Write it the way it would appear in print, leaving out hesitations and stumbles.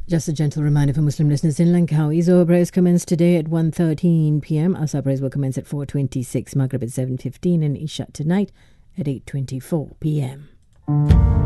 Just a gentle reminder for Muslim listeners in Langkawi, Zohar prayers commence today at 1:13 p.m. Asr prayers will commence at 4:26, Maghrib at 7:15 and Isha tonight at 8:24 p.m.